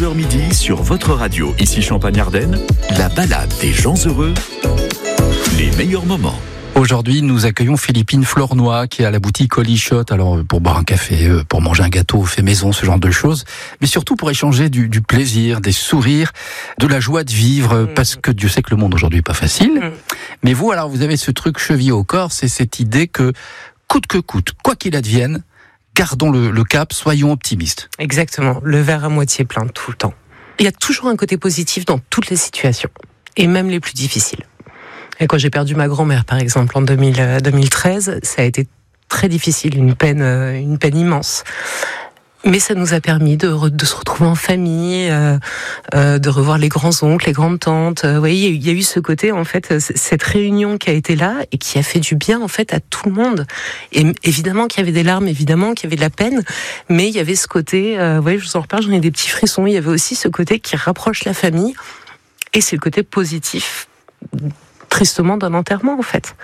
11h midi sur votre radio, ici Champagne-Ardenne, la balade des gens heureux, les meilleurs moments. Aujourd'hui, nous accueillons Philippine Flornoy qui est à la boutique Olichotte. Alors, pour boire un café, pour manger un gâteau fait maison, ce genre de choses. Mais surtout pour échanger du plaisir, des sourires, de la joie de vivre. Parce que Dieu sait que le monde aujourd'hui n'est pas facile. Mais vous, alors, vous avez ce truc chevillé au corps, c'est cette idée que, coûte que coûte, quoi qu'il advienne, gardons le cap, soyons optimistes. Exactement. Le verre à moitié plein tout le temps. Il y a toujours un côté positif dans toutes les situations. Et même les plus difficiles. Et quand j'ai perdu ma grand-mère, par exemple, en 2013, ça a été très difficile, une peine immense. Mais ça nous a permis de se retrouver en famille, de revoir les grands-oncles, les grandes-tantes. Vous voyez, il y a eu ce côté, en fait, cette réunion qui a été là et qui a fait du bien, en fait, à tout le monde. Et évidemment qu'il y avait des larmes, évidemment qu'il y avait de la peine, mais il y avait ce côté, vous voyez, je vous en reparle, j'en ai des petits frissons, il y avait aussi ce côté qui rapproche la famille, et c'est le côté positif, tristement, d'un enterrement, en fait.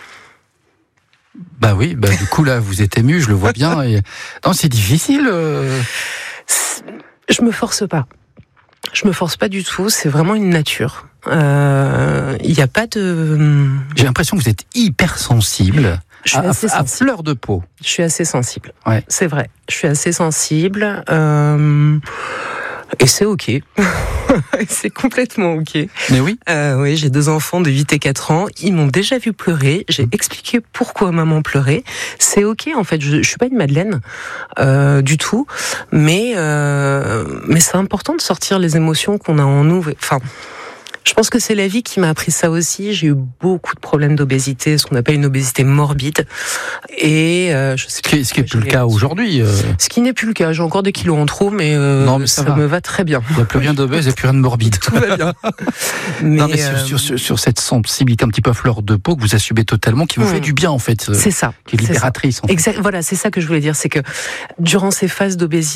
Bah oui, du coup là vous êtes ému, je le vois bien. Et... Non, c'est difficile. Je me force pas. Je me force pas du tout. C'est vraiment une nature. Il n'y a pas de. J'ai l'impression que vous êtes hyper sensible. Je suis assez sensible. À fleur de peau. Je suis assez sensible. Ouais. C'est vrai. Je suis assez sensible. Et c'est ok. C'est complètement ok. Mais oui. Oui, j'ai 2 enfants de 8 et 4 ans. Ils m'ont déjà vu pleurer. J'ai expliqué pourquoi maman pleurait. C'est ok, en fait. Je suis pas une madeleine du tout. Mais c'est important de sortir les émotions qu'on a en nous. Enfin, je pense que c'est la vie qui m'a appris ça aussi. J'ai eu beaucoup de problèmes d'obésité, ce qu'on appelle une obésité morbide. Et je sais ce qui n'est plus le cas aujourd'hui. Ce qui n'est plus le cas. J'ai encore des kilos en trop, mais ça me va très bien. Il n'y a plus rien d'obèse et plus rien de morbide. Tout va bien. Mais sur cette sensibilité un petit peu à fleur de peau que vous assumez totalement, qui vous fait du bien en fait. C'est ça. Qui est libératrice. En fait. Exact. Voilà, c'est ça que je voulais dire. C'est que durant ces phases d'obésité,